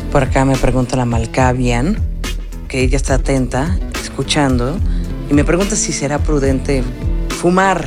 Por acá me pregunta la Malkavian, que ella está atenta, escuchando, y me pregunta si será prudente fumar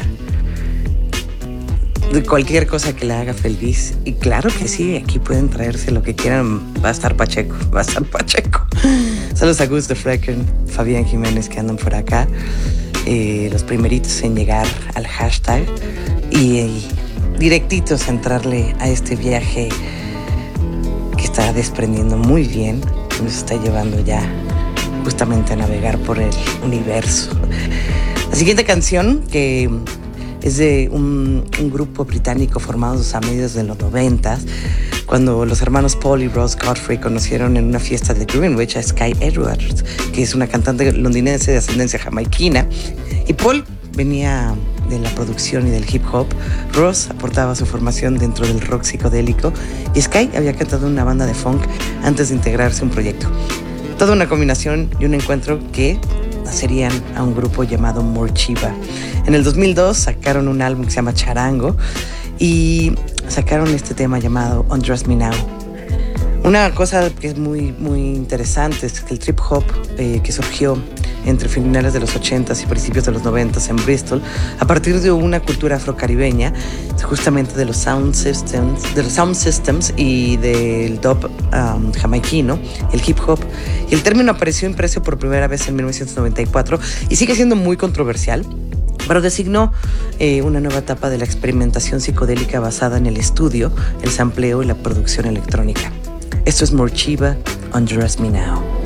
de cualquier cosa que la haga feliz. Y claro que sí, aquí pueden traerse lo que quieran. Va a estar Pacheco. Saludos a Gus de Frecken, Fabián Jiménez, que andan por acá. Los primeritos en llegar al hashtag. Y directitos a entrarle a este viaje que está desprendiendo muy bien. Nos está llevando ya justamente a navegar por el universo. La siguiente canción, que es de un grupo británico formado a mediados de los 90, cuando los hermanos Paul y Ross Godfrey conocieron en una fiesta de Greenwich a Sky Edwards, que es una cantante londinense de ascendencia jamaiquina. Y Paul venía de la producción y del hip hop. Ross aportaba su formación dentro del rock psicodélico y Sky había cantado en una banda de funk antes de integrarse a un proyecto. Toda una combinación y un encuentro que nacerían a un grupo llamado Morcheeba. En el 2002 sacaron un álbum que se llama Charango y sacaron este tema llamado Undress Me Now. Una cosa que es muy interesante es que el trip hop que surgió entre finales de los 80s y principios de los 90s en Bristol, a partir de una cultura afrocaribeña, justamente de los sound systems y del dub jamaiquino, el hip hop. Y el término apareció impreso por primera vez en 1994 y sigue siendo muy controversial, pero designó una nueva etapa de la experimentación psicodélica basada en el estudio, el sampleo y la producción electrónica. Esto es Morcheeba, Undress Me Now.